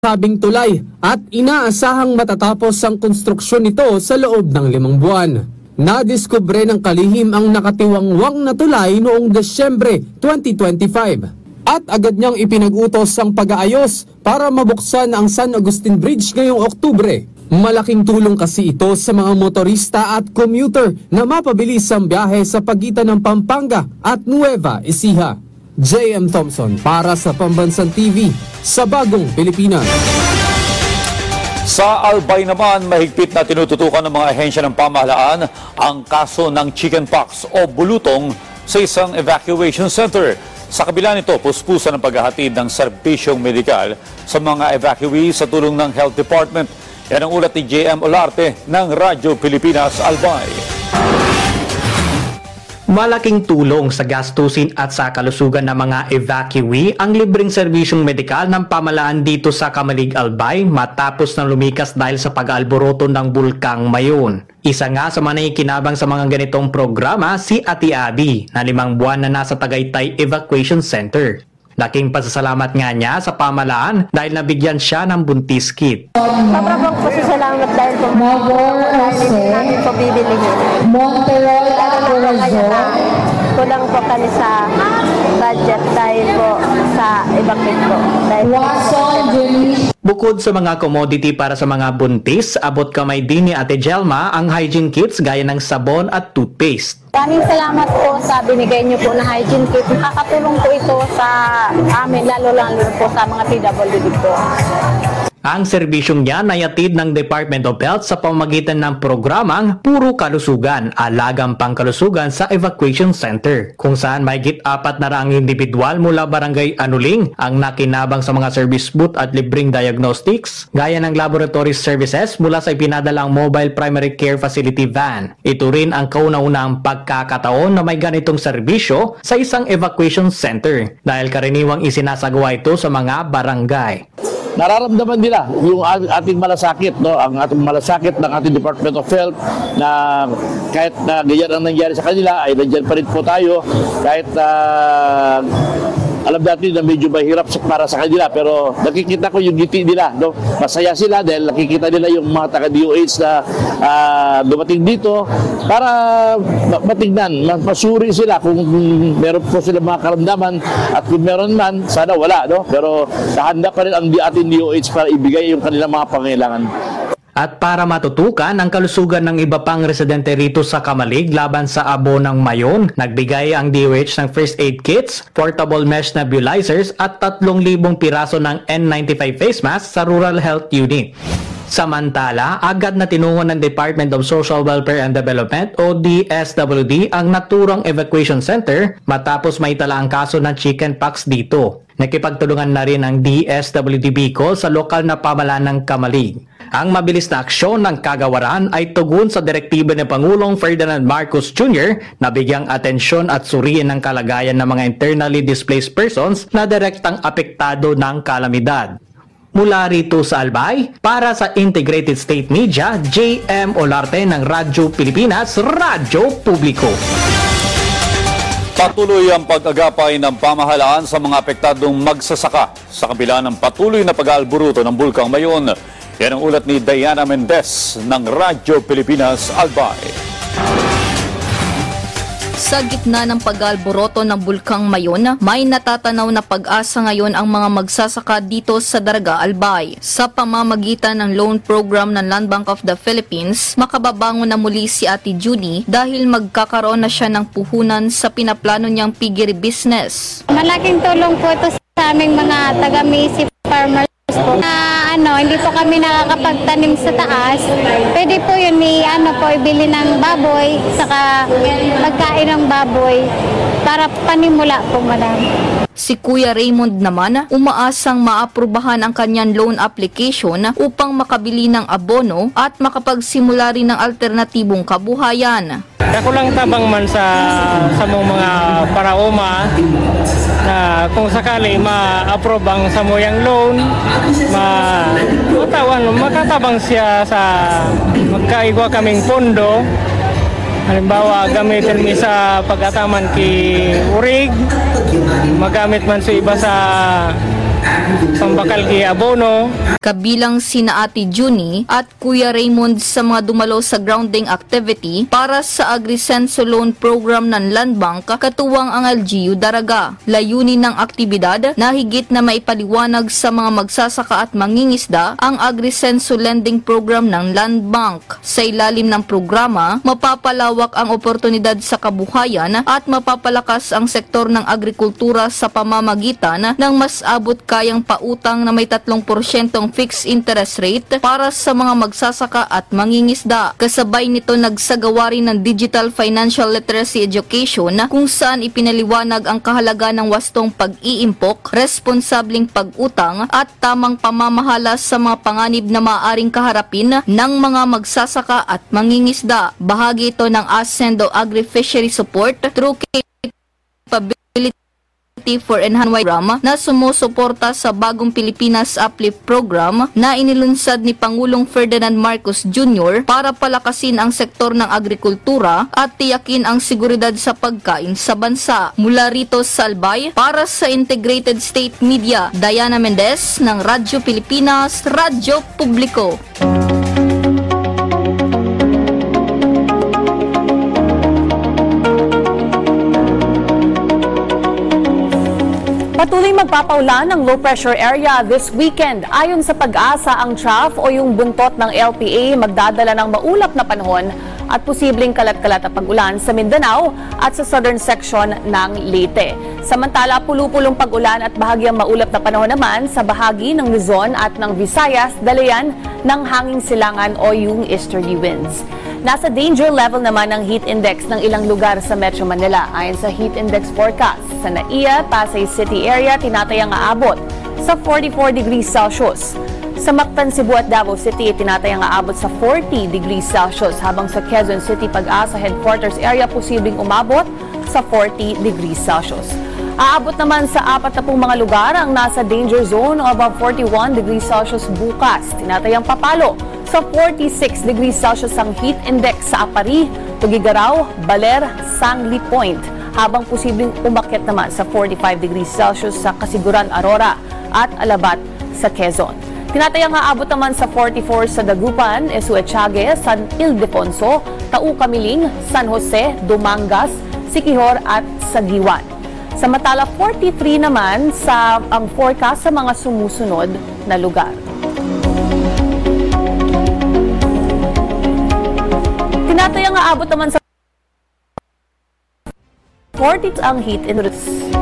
sabing tulay at inaasahang matatapos ang konstruksyon nito sa loob ng 5 buwan. Nadiskubre ng kalihim ang nakatiwangwang na tulay noong Desyembre 2025 at agad niyang ipinag-utos ang pag-aayos para mabuksan ang San Agustin Bridge ngayong Oktubre. Malaking tulong kasi ito sa mga motorista at commuter na mapabilis ang biyahe sa pagitan ng Pampanga at Nueva Ecija. J.M. Thompson para sa Pambansang TV sa Bagong Pilipinas. Sa Albay naman, mahigpit na tinututukan ng mga ahensya ng pamahalaan ang kaso ng chickenpox o bulutong sa isang evacuation center. Sa kabila nito, puspusan ang paghahatid ng serbisyong medikal sa mga evacuees sa tulong ng Health Department. Yan ang ulat ni J.M. Olarte ng Radyo Pilipinas Albay. Malaking tulong sa gastusin at sa kalusugan ng mga evacuee ang libreng serbisyong medikal ng pamahalaan dito sa Kamalig, Albay matapos na lumikas dahil sa pag-alboroto ng Bulkang Mayon. Isa nga sa mga nakikinabang sa mga ganitong programa si Ate Abby na 5 buwan na nasa Tagaytay Evacuation Center. Laking pasasalamat nga niya sa pamahalaan dahil nabigyan siya ng buntis kit. Sobrang pasasalamat dahil po namin po bibilihin. Kulang po kami sa budget dahil po sa evacuate po. Bukod sa mga commodity para sa mga buntis, abot kamay din ni Ate Jelma ang hygiene kits gaya ng sabon at toothpaste. Maraming salamat po sa binigay niyo po na hygiene kit. Nakakatulong po ito sa amin, lalo po sa mga PWD po. Ang serbisyong yan ay hatid ng Department of Health sa pamamagitan ng programang Puro Kalusugan, Alagang Pangkalusugan sa Evacuation Center, kung saan mahigit 400 individual mula Barangay Anuling ang nakinabang sa mga service booth at libreng diagnostics, gaya ng laboratory services mula sa ipinadalang Mobile Primary Care Facility van. Ito rin ang kauna-unahang pagkakataon na may ganitong serbisyo sa isang evacuation center dahil karaniwang isinasagawa ito sa mga barangay. Nararamdaman nila yung ating malasakit, no? Ang ating malasakit ng ating Department of Health na kahit na ganyan ang nangyari sa kanila ay nandiyan pa rin po tayo kahit alam natin na medyo mahirap para sa kanila, pero nakikita ko yung ngiti nila, no? Masaya sila dahil nakikita nila yung mga taga-DOH na dumating dito para matignan, masuri sila kung meron po sila mga karamdaman at kung meron man, sana wala, no? Pero nahanda pa rin ang ating DOH para ibigay yung kanilang mga pangailangan. At para matutukan ang kalusugan ng iba pang residente rito sa Kamalig laban sa abo ng Mayon, nagbigay ang DOH ng first aid kits, portable mesh nebulizers at 3,000 piraso ng N95 face mask sa Rural Health Unit. Samantala, agad na tinungo ng Department of Social Welfare and Development o DSWD ang naturang evacuation center matapos maitala ang kaso ng chickenpox dito. Nakipagtulungan na rin ang DSWD Bicol sa lokal na pamahalaan ng Kamalig. Ang mabilis na aksyon ng kagawaran ay tugon sa direktiba ni Pangulong Ferdinand Marcos Jr. na bigyang atensyon at suriin ang kalagayan ng mga internally displaced persons na direktang apektado ng kalamidad. Mula rito sa Albay, para sa Integrated State Media, J.M. Olarte ng Radyo Pilipinas, Radyo Publiko. Patuloy ang pag-agapay ng pamahalaan sa mga apektadong magsasaka sa kabila ng patuloy na pag-aalburuto ng Bulkang Mayon. Yan ang ulat ni Diana Mendez ng Radyo Pilipinas Albay. Sa gitna ng pag-alboroto ng Bulkang Mayon, may natatanaw na pag-asa ngayon ang mga magsasaka dito sa Daraga, Albay. Sa pamamagitan ng loan program ng Land Bank of the Philippines, makababangon na muli si Ate Judy dahil magkakaroon na siya ng puhunan sa pinaplano niyang piggery business. Malaking tulong po ito sa aming mga taga-Misi farmers po. Hindi po kami nakakapagtanim sa taas. Pwede po yun ibili ng baboy, saka magkain ng baboy para panimula po, madam. Si Kuya Raymond naman, umaasang maaprubahan ang kanyang loan application upang makabili ng abono at makapagsimula rin ng alternatibong kabuhayan. Ako lang tabang man sa mga paraoma na kung sakali ma-approve ang samoyang loan, makatabang siya sa magkaigwa kaming pondo. Halimbawa, gamitin mi sa pag-ataman ki urig, magamit man sa iba sa pambakal kay abono. Kabilang sina Ate Juni at Kuya Raymond sa mga dumalo sa grounding activity para sa Agrisenso Loan Program ng Land Bank katuwang ang LGU Daraga. Layunin ng aktibidad na higit na maipaliwanag sa mga magsasaka at mangingisda ang Agrisenso Lending Program ng Land Bank. Sa ilalim ng programa, mapapalawak ang oportunidad sa kabuhayan at mapapalakas ang sektor ng agrikultura sa pamamagitan ng mas abot kayang pautang na may 3% fixed interest rate para sa mga magsasaka at mangingisda. Kasabay nito nagsagawa rin ng digital financial literacy education kung saan ipinaliwanag ang kahalaga ng wastong pag-iimpok, responsableng pag-utang at tamang pamamahala sa mga panganib na maaaring kaharapin ng mga magsasaka at mangingisda. Bahagi ito ng Ascendo Agri-Fishery Support through Capability for Enhanced Program na sumusuporta sa Bagong Pilipinas Uplift Program na inilunsad ni Pangulong Ferdinand Marcos Jr. para palakasin ang sektor ng agrikultura at tiyakin ang seguridad sa pagkain sa bansa. Mula rito sa Albay, para sa Integrated State Media, Diana Mendez ng Radyo Pilipinas, Radyo Publiko. Patuloy magpapaulan ng low pressure area this weekend. Ayon sa Pag-asa, ang trough o yung buntot ng LPA magdadala ng maulap na panahon at posibleng kalat-kalat na pag-ulan sa Mindanao at sa southern section ng Leyte. Samantala, pulupulong pag-ulan at bahagyang maulap na panahon naman sa bahagi ng Luzon at ng Visayas, dalayan ng hanging silangan o yung easterly winds. Nasa danger level naman ang heat index ng ilang lugar sa Metro Manila. Ayon sa heat index forecast, sa Naiya, Pasay City area tinatayang aabot sa 44 degrees Celsius. Sa Mactan, Cebu at Davao City, tinatayang aabot sa 40 degrees Celsius, habang sa Quezon City, Pag-asa headquarters area posibleng umabot sa 40 degrees Celsius. Aabot naman sa 40 mga lugar ang nasa danger zone o above 41 degrees Celsius bukas. Tinatayang papalo sa 46 degrees Celsius ang heat index sa Apari, Tugigaraw, Baler, Sangli Point, habang posibleng umakyat naman sa 45 degrees Celsius sa Kasiguran, Aurora at Alabat sa Quezon. Tinatayang aabot naman sa 44 sa Dagupan, Esuetiague, San Ildefonso, Tau-Kamiling, San Jose, Dumangas, Siquijor at Sagiwan. Samantala 43 naman sa ang forecast sa mga sumusunod na lugar. Tinatayang aabot naman sa 40 ang heat index.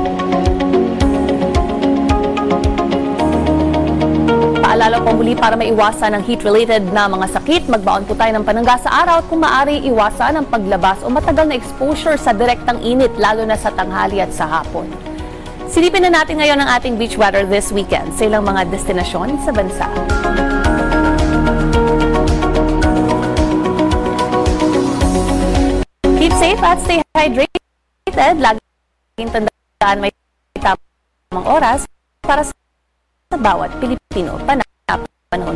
Paalala po muli, para maiwasan ang heat-related na mga sakit, magbaon po tayo ng panangga sa araw at kung maaari iwasan ang paglabas o matagal na exposure sa direktang init, lalo na sa tanghali at sa hapon. Silipin na natin ngayon ang ating beach weather this weekend sa ilang mga destinasyon sa bansa. Keep safe at stay hydrated. Laging tandaan may tamang oras para sa bawat Pilipino panahon.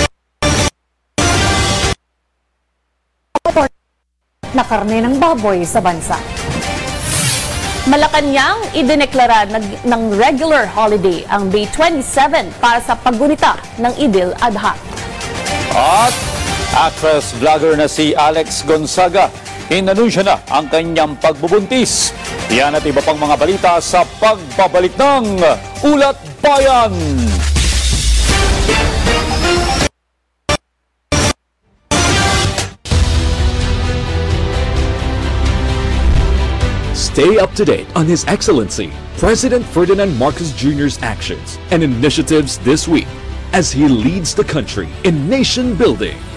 Na karne ng baboy sa bansa. Malacanang idineklara ng regular holiday ang May 27 para sa paggunita ng Idil Adha. At actress vlogger na si Alex Gonzaga, inanunsyo na ang kanyang pagbubuntis. Yan at iba pang mga balita sa pagbabalik ng Ulat Bayan. Stay up to date on His Excellency President Ferdinand Marcos Jr.'s actions and initiatives this week as he leads the country in nation building.